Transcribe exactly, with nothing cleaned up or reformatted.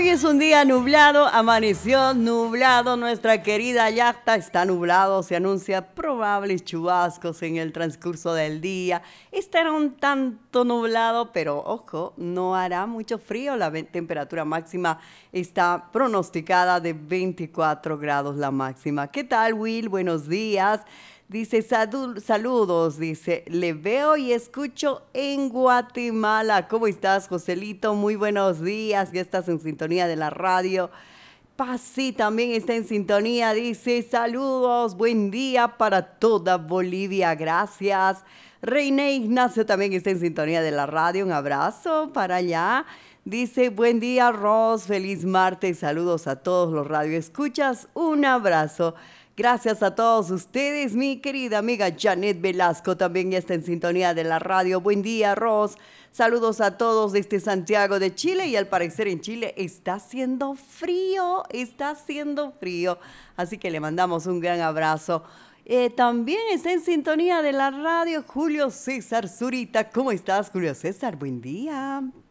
Hoy es un día nublado, amaneció nublado, nuestra querida yacta está nublado, se anuncia probables chubascos en el transcurso del día. Estará un tanto nublado, pero ojo, no hará mucho frío, la ve- temperatura máxima está pronosticada de veinticuatro grados la máxima. ¿Qué tal, Will? Buenos días. Dice, "Sadu- saludos, dice, le veo y escucho en Guatemala. ¿Cómo estás, Joselito? Muy buenos días, ya estás en sintonía de la radio. Pasi también está en sintonía, dice, saludos, buen día para toda Bolivia, gracias. Reina Ignacio también está en sintonía de la radio, un abrazo para allá. Dice, buen día, Ros, feliz martes, saludos a todos los radioescuchas, un abrazo. Gracias a todos ustedes, mi querida amiga Janet Velasco también ya está en sintonía de la radio. Buen día, Ros. Saludos a todos desde Santiago de Chile y al parecer en Chile está haciendo frío, está haciendo frío. Así que le mandamos un gran abrazo. Eh, también está en sintonía de la radio Julio César Zurita. ¿Cómo estás, Julio César? Buen día.